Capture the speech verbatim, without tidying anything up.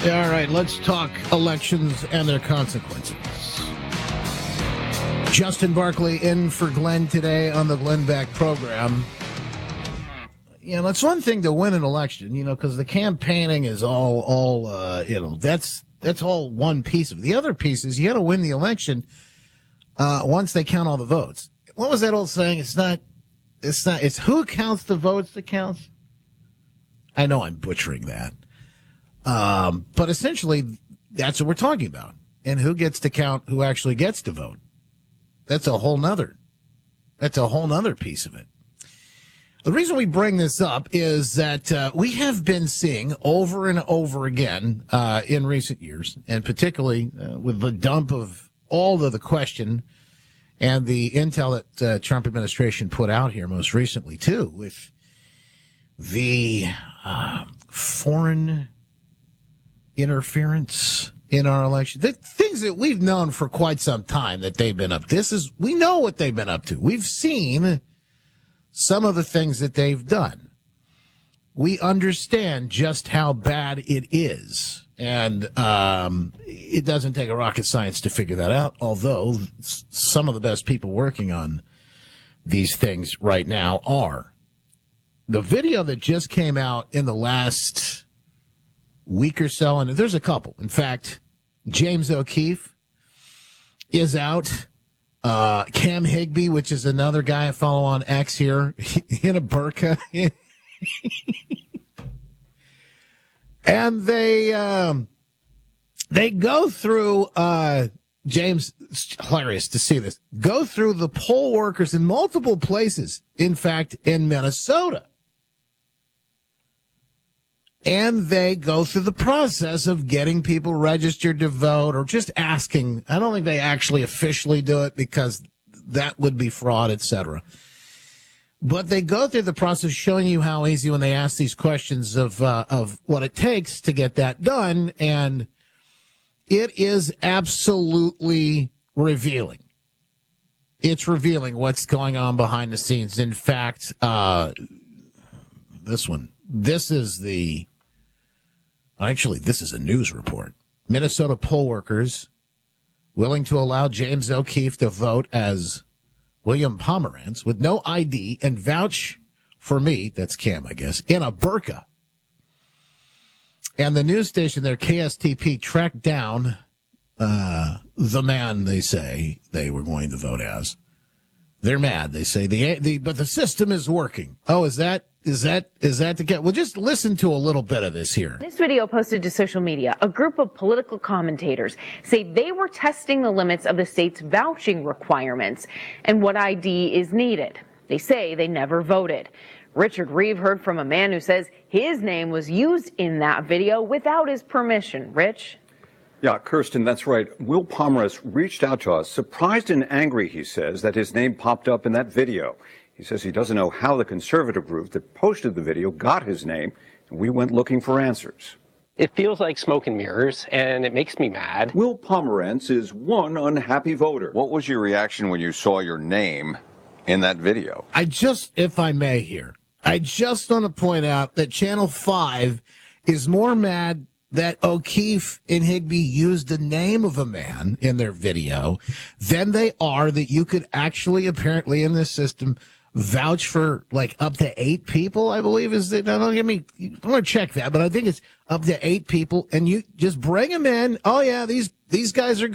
All right, let's talk elections and their consequences. Justin Barkley in for Glenn today on the Glenn Beck program. You know, it's one thing to win an election, you know, because the campaigning is all, all, uh, you know, that's that's all one piece of it. The other piece is you got to win the election uh, once they count all the votes. What was that old saying? It's not, it's not, it's who counts the votes that counts. I know I'm butchering that. Um, but essentially, that's what we're talking about. And who gets to count who actually gets to vote. That's a whole nother, that's a whole nother piece of it. The reason we bring this up is that uh, we have been seeing over and over again uh, in recent years, and particularly uh, with the dump of all of the question and the intel that uh, Trump administration put out here most recently, too, with the uh, foreign interference in our election, the things that we've known for quite some time that they've been up to. This is, we know what they've been up to. We've seen some of the things that they've done. We understand just how bad it is. And um, it doesn't take a rocket science to figure that out, although some of the best people working on these things right now are. The video that just came out in the last week or so, and there's a couple. In fact, James O'Keefe is out. Uh, Cam Higbee, which is another guy I follow on X here, in a burqa. And they, um, they go through, uh, James, it's hilarious to see this, go through the poll workers in multiple places, in fact, in Minnesota. And they go through the process of getting people registered to vote or just asking. I don't think they actually officially do it because that would be fraud, et cetera. But they go through the process showing you how easy when they ask these questions of uh, of what it takes to get that done. And it is absolutely revealing. It's revealing what's going on behind the scenes. In fact, uh, this one, this is the... Actually, this is a news report. Minnesota poll workers willing to allow James O'Keefe to vote as William Pomerantz with no I D and vouch for me, that's Cam, I guess, in a burqa. And the news station there, K S T P, tracked down uh, the man they say they were going to vote as. They're mad. They say, the, the but the system is working. Oh, is that? Is that is that the get? Well, just listen to a little bit of this here. This video posted to social media, a group of political commentators say they were testing the limits of the state's vouching requirements and what I D is needed. They say they never voted. Richard Reeve heard from a man who says his name was used in that video without his permission. Rich? Yeah, Kirsten, that's right. Will Pomerantz reached out to us, surprised and angry, he says, that his name popped up in that video. He says he doesn't know how the conservative group that posted the video got his name, and we went looking for answers. It feels like smoke and mirrors, and it makes me mad. Will Pomerantz is one unhappy voter. What was your reaction when you saw your name in that video? I just, if I may here, I just want to point out that Channel five is more mad that O'Keefe and Higbee used the name of a man in their video than they are that you could actually, apparently in this system, vouch for like up to eight people, I believe is that. Don't get me, I want to check that, but I think it's up to eight people, and you just bring them in. Oh yeah, these these guys are